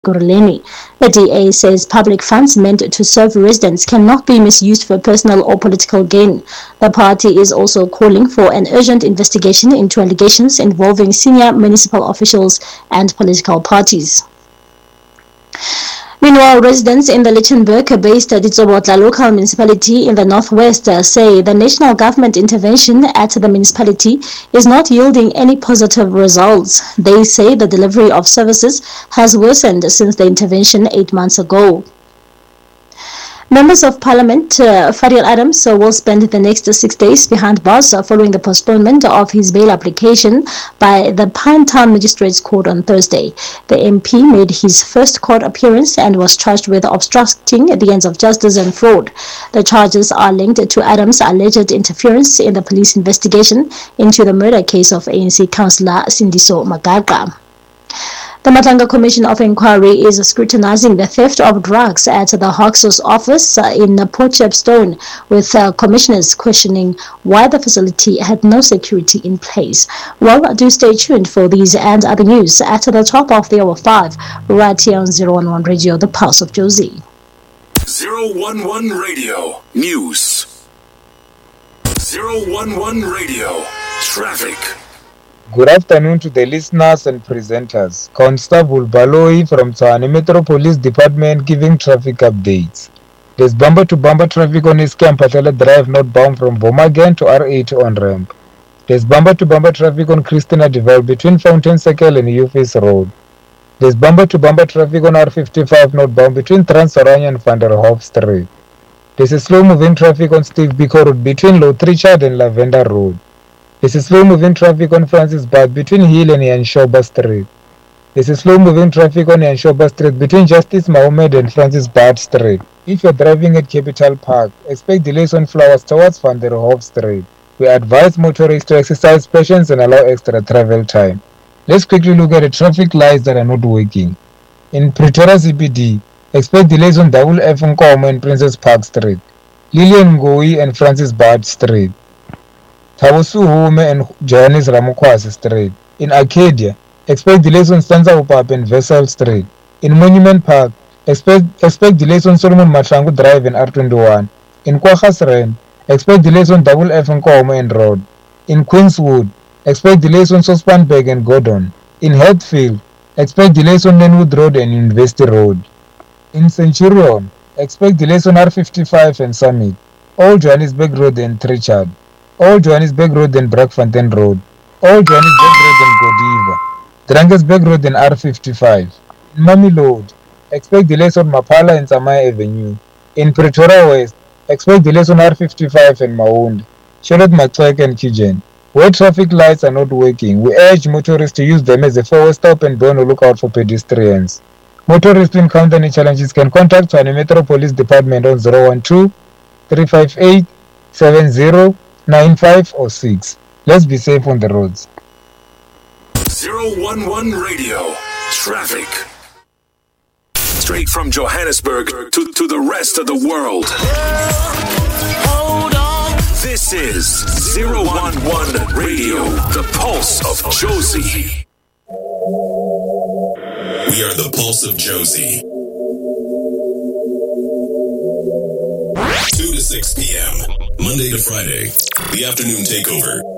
Ekurhuleni. The DA says public funds meant to serve residents cannot be misused for personal or political gain. The party is also calling for an urgent investigation into allegations involving senior municipal officials and political parties. Meanwhile, residents in the Lichtenburg-based Ditsobotla local municipality in the northwest say the national government intervention at the municipality is not yielding any positive results. They say the delivery of services has worsened since the intervention 8 months ago. Members of Parliament, Fadil Adams, will spend the next 6 days behind bars following the postponement of his bail application by the Pinetown Magistrates Court on Thursday. The MP made his first court appearance and was charged with obstructing the ends of justice and fraud. The charges are linked to Adams' alleged interference in the police investigation into the murder case of ANC councillor Sindiso Magaqa. The Matlanga Commission of Inquiry is scrutinizing the theft of drugs at the Hawks office in Port Shepstone, with commissioners questioning why the facility had no security in place. Well, do stay tuned for these and other news at the top of the hour 5, right here on 011 Radio, the Pulse of Josie. 011 Radio News. 011 Radio Traffic. Good afternoon to the listeners and presenters. Constable Baloi from Tshwane Metro Police Department giving traffic updates. There's bumper-to-bumper traffic on East Mphahlele Drive northbound from Bomagen to R8 on ramp. There's bumper-to-bumper traffic on Christina Deval between Fountain Circle and Uface Road. There's bumper-to-bumper traffic on R55 northbound between Transorania and Van der Hof Street. There's a slow-moving traffic on Steve Biko Road between Lotrichard and Lavender Road. There's a slow-moving traffic on Francis Bath between Hill and Yanshoba Street. There's a slow-moving traffic on Yanshoba Street between Justice Mohammed and Francis Bath Street. If you're driving at Capital Park, expect delays on Flowers towards Van der Hof Street. We advise motorists to exercise patience and allow extra travel time. Let's quickly look at the traffic lights that are not working. In Pretoria CBD, expect delays on Double F Nkomo and Princess Park Street, Lillian Ngoi and Francis Bath Street, Thabo Suhume and Johannes Ramukwasi Street. In Arcadia, expect delays on Stanza Upap and Vessel Street. In Monument Park, expect delays on Solomon Matlangu Drive and R21. In Kwaggasrand, expect delays on Double F Nkomo and Road. In Queenswood, expect delays on Sospanburg and Gordon. In Hatfield, expect delays on Nenwood Road and University Road. In Centurion, expect delays on R55 and Summit, Old Johannesburg Road and Trichard, Old Johannesburg Road and Brackfontein Road, Old Johannesburg Road and Godiva, Drangersburg Road and R55. In Mamelodi, expect delays on Maphala and Samai Avenue. In Pretoria West, expect delays on R55 and Maund, Charlotte Maxwell and Kijen. Where traffic lights are not working, we urge motorists to use them as a forward stop and be on the lookout for pedestrians. Motorists who encounter any challenges can contact Tshwane Metro Police Department on 012 358 7095 or 6. Let's be safe on the roads. 011 Radio Traffic. Straight from Johannesburg to the rest of the world. Hold on. This is 011 Radio, the pulse of Josie. We are the pulse of Josie. 2 to 6 p.m. Monday to Friday, the afternoon takeover.